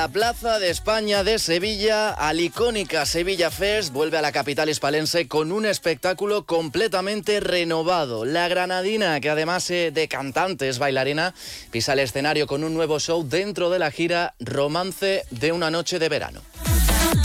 La Plaza de España de Sevilla, al icónica Sevilla Fest, vuelve a la capital hispalense con un espectáculo completamente renovado. La granadina, que además de cantante es bailarina, pisa el escenario con un nuevo show dentro de la gira Romance de una noche de verano.